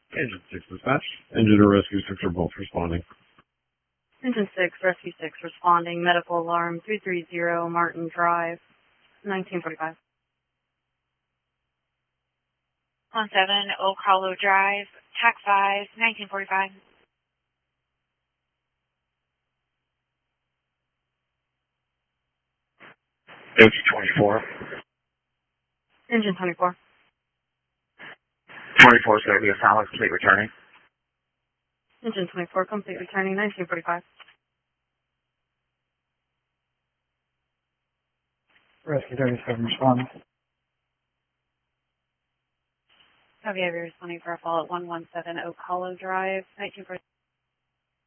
Engine 6 dispatch. Engine or rescue 6 are both responding. Engine 6, Rescue 6 responding. Medical alarm 330 Martin Drive, 1945. 17 Oak Hollow Drive, TAC 5, 1945. Engine 24. Engine 24. 24 is going to be a solid complete returning. Engine 24, complete returning, 1945. Rescue 37 responding. Copy, responding for a fall at 117 Oak Hollow Drive, 1945.